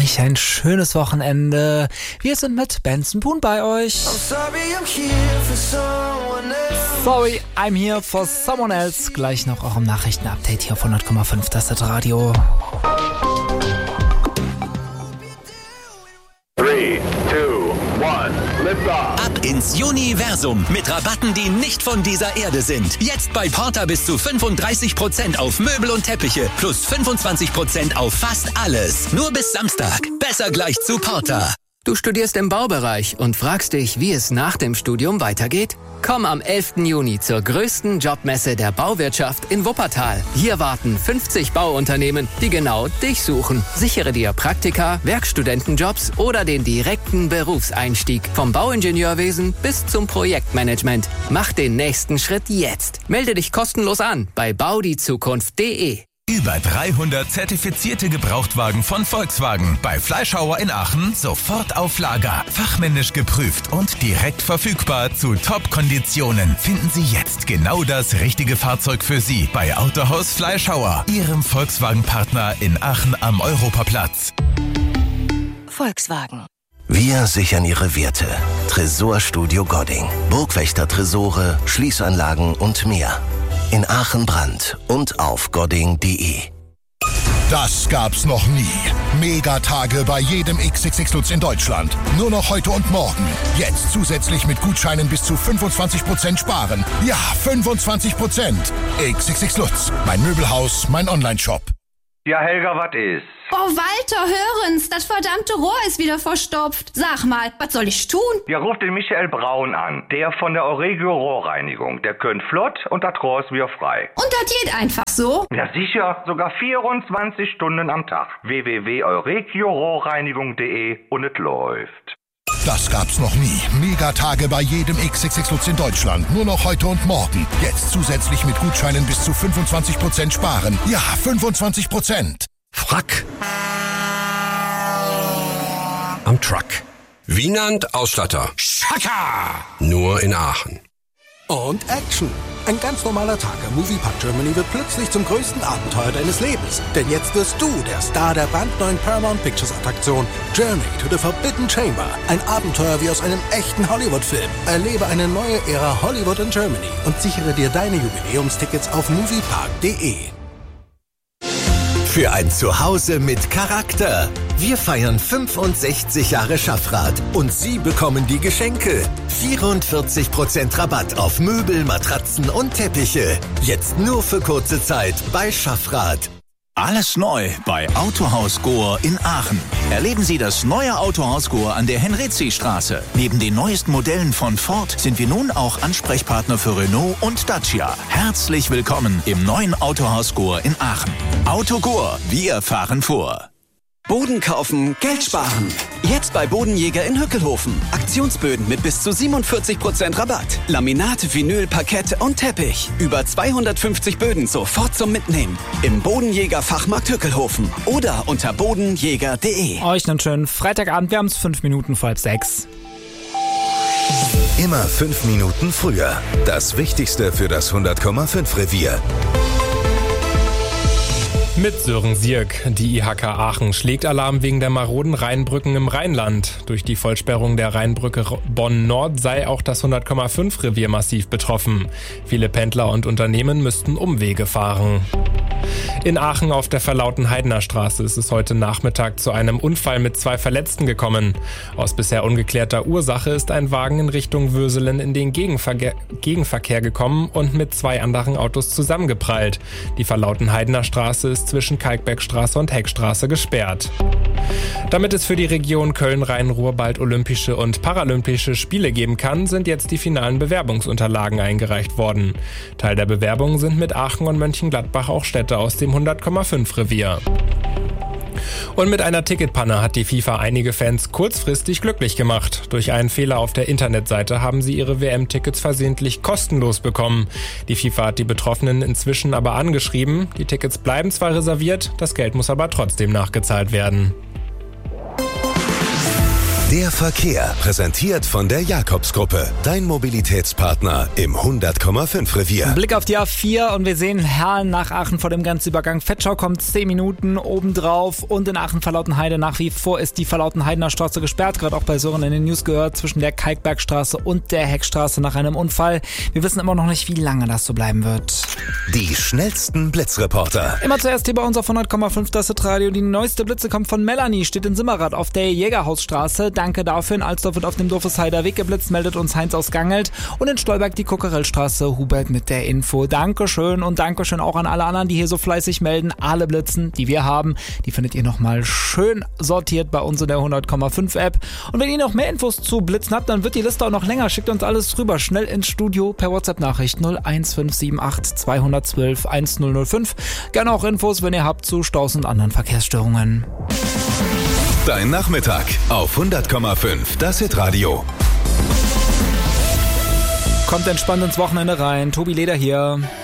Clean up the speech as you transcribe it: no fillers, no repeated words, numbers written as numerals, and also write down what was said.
euch ein schönes Wochenende. Wir sind mit Benson Boone bei euch. Sorry, I'm here for someone else. Gleich noch eurem Nachrichtenupdate hier auf 100,5 das Radio. 3, 2, 1, lift off. Ab ins Universum mit Rabatten, die nicht von dieser Erde sind. Jetzt bei Porter bis zu 35% auf Möbel und Teppiche plus 25% auf fast alles. Nur bis Samstag. Besser gleich zu Porter. Du studierst im Baubereich und fragst dich, wie es nach dem Studium weitergeht? Komm am 11. Juni zur größten Jobmesse der Bauwirtschaft in Wuppertal. Hier warten 50 Bauunternehmen, die genau dich suchen. Sichere dir Praktika, Werkstudentenjobs oder den direkten Berufseinstieg. Vom Bauingenieurwesen bis zum Projektmanagement. Mach den nächsten Schritt jetzt. Melde dich kostenlos an bei baudiezukunft.de. Über 300 zertifizierte Gebrauchtwagen von Volkswagen. Bei Fleischhauer in Aachen sofort auf Lager. Fachmännisch geprüft und direkt verfügbar zu Top-Konditionen. Finden Sie jetzt genau das richtige Fahrzeug für Sie bei Autohaus Fleischhauer, Ihrem Volkswagen-Partner in Aachen am Europaplatz. Volkswagen. Wir sichern Ihre Werte. Tresorstudio Godding. Burgwächter-Tresore, Schließanlagen und mehr. In Aachen-Brand und auf godding.de. Das gab's noch nie. Megatage bei jedem XXX Lutz in Deutschland. Nur noch heute und morgen. Jetzt zusätzlich mit Gutscheinen bis zu 25% sparen. Ja, 25%. XXX Lutz. Mein Möbelhaus, mein Onlineshop. Ja, Helga, was ist? Oh, Walter, hören's, das verdammte Rohr ist wieder verstopft. Sag mal, was soll ich tun? Ja, ruf den Michael Braun an, der von der Euregio Rohrreinigung. Der könnt flott und das Rohr ist wieder frei. Und das geht einfach so? Ja, sicher, sogar 24 Stunden am Tag. www.euregiorohrreinigung.de und es läuft. Das gab's noch nie. Megatage bei jedem XXX Lutz in Deutschland. Nur noch heute und morgen. Jetzt zusätzlich mit Gutscheinen bis zu 25% sparen. Ja, 25%. Frack. Am Truck. Wienand Ausstatter. Schaka! Nur in Aachen. Und Action. Ein ganz normaler Tag am Moviepark Germany wird plötzlich zum größten Abenteuer deines Lebens. Denn jetzt wirst du der Star der brandneuen Paramount Pictures Attraktion Journey to the Forbidden Chamber. Ein Abenteuer wie aus einem echten Hollywood-Film. Erlebe eine neue Ära Hollywood in Germany und sichere dir deine Jubiläumstickets auf moviepark.de. Für ein Zuhause mit Charakter. Wir feiern 65 Jahre Schaffrath und Sie bekommen die Geschenke. 44% Rabatt auf Möbel, Matratzen und Teppiche. Jetzt nur für kurze Zeit bei Schaffrath. Alles neu bei Autohaus Gohr in Aachen. Erleben Sie das neue Autohaus Gohr an der Henrizi-Straße. Neben den neuesten Modellen von Ford sind wir nun auch Ansprechpartner für Renault und Dacia. Herzlich willkommen im neuen Autohaus Gohr in Aachen. Auto Gohr, wir fahren vor. Boden kaufen, Geld sparen. Jetzt bei Bodenjäger in Hückelhofen. Aktionsböden mit bis zu 47% Rabatt. Laminat, Vinyl, Parkett und Teppich. Über 250 Böden sofort zum Mitnehmen. Im Bodenjäger Fachmarkt Hückelhofen. Oder unter bodenjäger.de. Euch einen schönen Freitagabend. Wir haben es 5 Minuten vor 5:30. Immer 5 Minuten früher. Das Wichtigste für das 100,5 Revier. Mit Sören Sierk. Die IHK Aachen schlägt Alarm wegen der maroden Rheinbrücken im Rheinland. Durch die Vollsperrung der Rheinbrücke Bonn-Nord sei auch das 100,5 Revier massiv betroffen. Viele Pendler und Unternehmen müssten Umwege fahren. In Aachen auf der verlauten Heidener Straße ist es heute Nachmittag zu einem Unfall mit 2 Verletzten gekommen. Aus bisher ungeklärter Ursache ist ein Wagen in Richtung Würselen in den Gegenverkehr gekommen und mit 2 anderen Autos zusammengeprallt. Die verlauten Heidener Straße ist zwischen Kalkbergstraße und Heckstraße gesperrt. Damit es für die Region Köln-Rhein-Ruhr bald Olympische und Paralympische Spiele geben kann, sind jetzt die finalen Bewerbungsunterlagen eingereicht worden. Teil der Bewerbung sind mit Aachen und Mönchengladbach auch Städte aus dem 100,5 Revier. Und mit einer Ticketpanne hat die FIFA einige Fans kurzfristig glücklich gemacht. Durch einen Fehler auf der Internetseite haben sie ihre WM-Tickets versehentlich kostenlos bekommen. Die FIFA hat die Betroffenen inzwischen aber angeschrieben. Die Tickets bleiben zwar reserviert, das Geld muss aber trotzdem nachgezahlt werden. Der Verkehr, präsentiert von der Jakobsgruppe. Dein Mobilitätspartner im 100,5 Revier. Blick auf die A4 und wir sehen Herrn nach Aachen vor dem Grenzübergang. Fetschau kommt 10 Minuten obendrauf und in Aachen-Verlautenheide nach wie vor ist die Verlautenheidener Straße gesperrt. Gerade auch bei Sören in den News gehört, zwischen der Kalkbergstraße und der Heckstraße nach einem Unfall. Wir wissen immer noch nicht, wie lange das so bleiben wird. Die schnellsten Blitzreporter. Immer zuerst hier bei uns auf 100,5 das Radio. Die neueste Blitze kommt von Melanie, steht in Simmerath auf der Jägerhausstraße. Danke dafür. In Alsdorf wird auf dem Dorfesheider Weg geblitzt, meldet uns Heinz aus Gangelt. Und in Stolberg die Kokerellstraße, Hubert mit der Info. Dankeschön und Dankeschön auch an alle anderen, die hier so fleißig melden. Alle Blitzen, die wir haben, die findet ihr nochmal schön sortiert bei uns in der 100,5 App. Und wenn ihr noch mehr Infos zu Blitzen habt, dann wird die Liste auch noch länger. Schickt uns alles rüber, schnell ins Studio per WhatsApp-Nachricht 01578 212 1005. Gerne auch Infos, wenn ihr habt, zu Staus und anderen Verkehrsstörungen. Dein Nachmittag auf 100,5 das Hitradio. Kommt entspannt ins Wochenende rein. Tobi Leder hier.